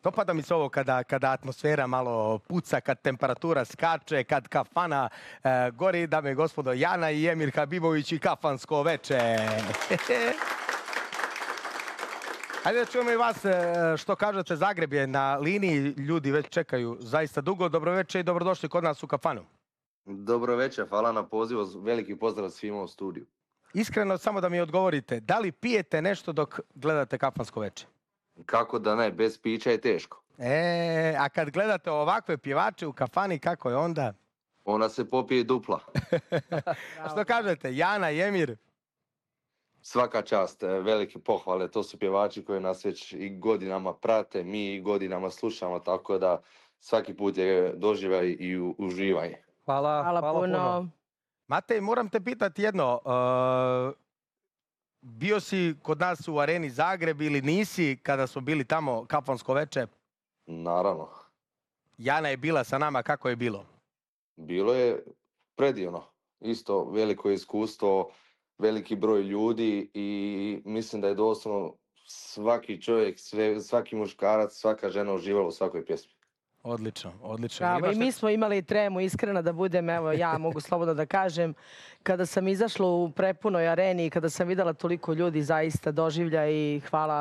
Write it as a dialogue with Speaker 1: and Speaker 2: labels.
Speaker 1: Dopada mi se ovo kada atmosfera malo puca, kad temperatura skače, kad kafana gori, dame i gospodo, Jana i Emir Habibović i kafansko veče. Hajde da čujemo i vas što kažete. Zagreb je na liniji, ljudi već čekaju zaista dugo. Dobroveče i dobrodošli kod nas u kafanu.
Speaker 2: Dobroveče, hvala na pozivu, veliki pozdrav svima u studiju.
Speaker 1: Iskreno, samo da mi odgovorite, da li pijete nešto dok gledate kafansko veče?
Speaker 2: Kako da ne, bez pića je teško.
Speaker 1: A kad gledate ovakve pjevače u kafani, kako je onda?
Speaker 2: Ona se popije dupla.
Speaker 1: Što kažete, Jana i Emir?
Speaker 2: Svaka čast, velike pohvale, to su pjevači koji nas već i godinama prate, mi i godinama slušamo, tako da svaki put je doživljaj i uživaj.
Speaker 3: Hvala puno.
Speaker 1: Matej, moram te pitati jedno. Bio si kod nas u Areni Zagreb ili nisi kada smo bili tamo kafansko veče?
Speaker 2: Naravno.
Speaker 1: Jana je bila sa nama, kako je bilo?
Speaker 2: Bilo je predivno. Isto veliko iskustvo, veliki broj ljudi i mislim da je doslovno svaki čovjek, svaki muškarac, svaka žena uživala u svakoj pjesmi.
Speaker 1: Odlično.
Speaker 3: Bravo, i mi smo imali tremu, iskreno da budem, evo ja mogu slobodno da kažem, kada sam izašla u prepunoj areni i kada sam videla toliko ljudi, zaista doživlja i hvala